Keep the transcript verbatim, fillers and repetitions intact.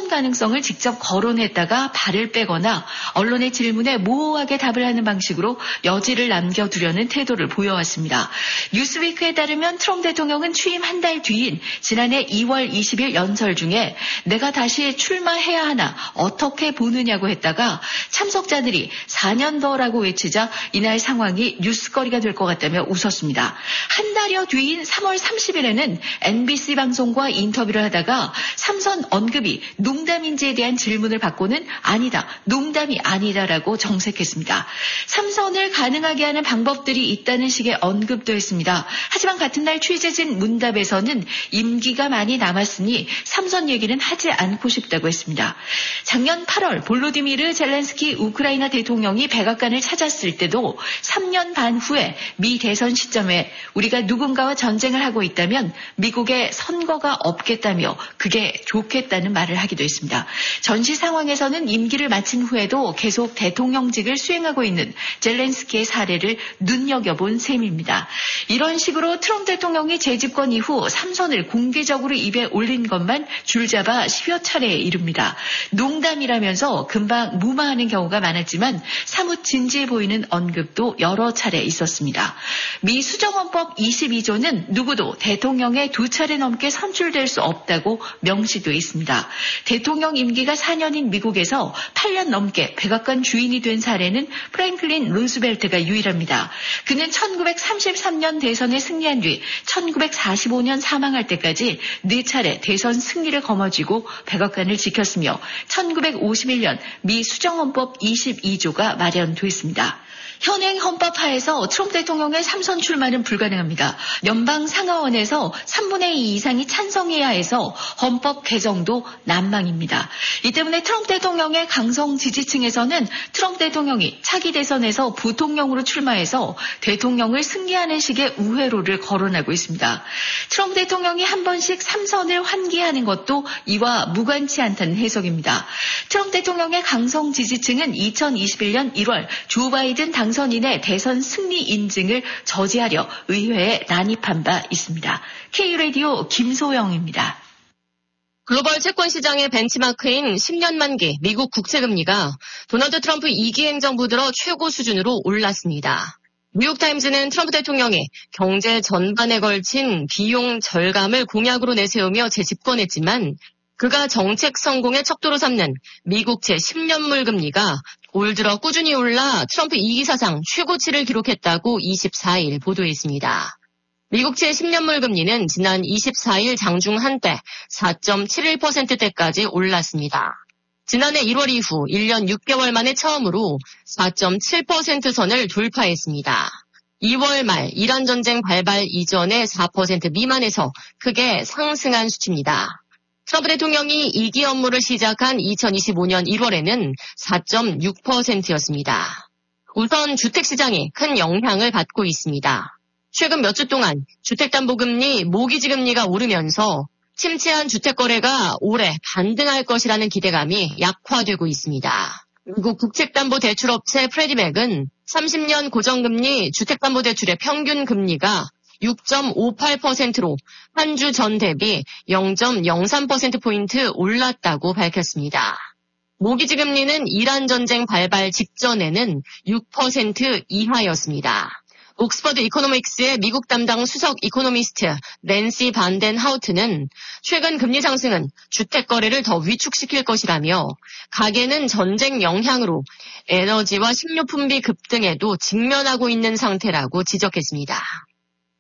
참선 가능성을 직접 거론했다가 발을 빼거나 언론의 질문에 모호하게 답을 하는 방식으로 여지를 남겨두려는 태도를 보여왔습니다. 뉴스위크에 따르면 트럼프 대통령은 취임 한 달 뒤인 지난해 이월 이십일 연설 중에 내가 다시 출마해야 하나 어떻게 보느냐고 했다가 참석자들이 사 년 더라고 외치자 이날 상황이 뉴스거리가 될 것 같다며 웃었습니다. 한 달여 뒤인 삼월 삼십일에는 엠비씨 방송과 인터뷰를 하다가 삼선 언급이 농담인지에 대한 질문을 받고는 아니다, 농담이 아니다라고 정색했습니다. 삼선을 가능하게 하는 방법들이 있다는 식의 언급도 했습니다. 하지만 같은 날 취재진 문답에서는 임기가 많이 남았으니 삼선 얘기는 하지 않고 싶다고 했습니다. 작년 팔월 볼로디미르 젤렌스키 우크라이나 대통령이 백악관을 찾았을 때도 삼 년 반 후에 미 대선 시점에 우리가 누군가와 전쟁을 하고 있다면 미국에 선거가 없겠다며 그게 좋겠다는 말을 하기도 했습니다. 전시 상황에서는 임기를 마친 후에도 계속 대통령직을 수행하고 있는 젤렌스키의 사례를 눈여겨본 셈입니다. 이런 식으로 트럼프 대통령이 재집권 이후 삼선을 공개적으로 입에 올린 것만 줄잡아 십여 차례에 이릅니다. 농담이라면서 금방 무마하는 경우가 많았지만 사뭇 진지해 보이는 언급도 여러 차례 있었습니다. 미 수정헌법 이십이 조는 누구도 대통령에 두 차례 넘게 선출될 수 없다고 명시돼 있습니다. 대통령 임기가 사 년인 미국에서 팔 년 넘게 백악관 주인이 된 사례는 프랭클린 루스벨트가 유일합니다. 그는 천구백삼십삼 년 대선에 승리한 뒤 천구백사십오 년 사망할 때까지 네 차례 대선 승리를 거머쥐고 백악관을 지켰으며 천구백오십일 년 미 수정헌법 이십이 조가 마련됐습니다. 현행 헌법 하에서 트럼프 대통령의 삼선 출마는 불가능합니다. 연방 상하원에서 삼분의 이 이상이 찬성해야 해서 헌법 개정도 난망입니다. 이 때문에 트럼프 대통령의 강성 지지층에서는 트럼프 대통령이 차기 대선에서 부통령으로 출마해서 대통령을 승리하는 식의 우회로를 거론하고 있습니다. 트럼프 대통령이 한 번씩 삼선을 환기하는 것도 이와 무관치 않다는 해석입니다. 트럼프 대통령의 강성 지지층은 이천이십일 년 일월 조 바이든 당 당선인의 대선 승리 인증을 저지하려 의회에 난입한 바 있습니다. K라디오 김소영입니다. 글로벌 채권 시장의 벤치마크인 십 년 만기 미국 국채금리가 도널드 트럼프 이 기 행정부 들어 최고 수준으로 올랐습니다. 뉴욕타임즈는 트럼프 대통령이 경제 전반에 걸친 비용 절감을 공약으로 내세우며 재집권했지만 그가 정책 성공의 척도로 삼는 미국채 십 년물 금리가 올 들어 꾸준히 올라 트럼프 이 기 사상 최고치를 기록했다고 이십사 일 보도했습니다. 미국채 십 년물 금리는 지난 이십사 일 장중 한때 사 점 칠일 퍼센트대까지 올랐습니다. 지난해 일월 이후 일 년 육 개월 만에 처음으로 사 점 칠 퍼센트 선을 돌파했습니다. 이월 말 이란 전쟁 발발 이전의 사 퍼센트 미만에서 크게 상승한 수치입니다. 트럼프 대통령이 이 기 업무를 시작한 이천이십오 년 일월에는 사 점 육 퍼센트였습니다. 우선 주택시장이 큰 영향을 받고 있습니다. 최근 몇 주 동안 주택담보금리, 모기지금리가 오르면서 침체한 주택거래가 올해 반등할 것이라는 기대감이 약화되고 있습니다. 미국 국책담보대출업체 프레디맥은 삼십 년 고정금리 주택담보대출의 평균 금리가 육 점 오팔 퍼센트로 한 주 전 대비 영 점 영삼 퍼센트포인트 올랐다고 밝혔습니다. 모기지 금리는 이란 전쟁 발발 직전에는 육 퍼센트 이하였습니다. 옥스퍼드 이코노믹스의 미국 담당 수석 이코노미스트 낸시 반덴 하우트는 최근 금리 상승은 주택 거래를 더 위축시킬 것이라며 가계는 전쟁 영향으로 에너지와 식료품비 급등에도 직면하고 있는 상태라고 지적했습니다.